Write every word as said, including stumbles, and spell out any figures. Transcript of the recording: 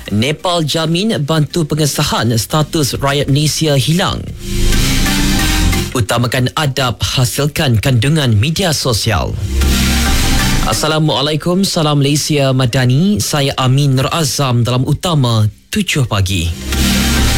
Nepal jamin bantu pengesahan status rakyat Malaysia hilang. Utamakan adab, hasilkan kandungan media sosial. Assalamualaikum, salam Malaysia Madani. Saya Amin Nur Azam dalam Utama tujuh pagi.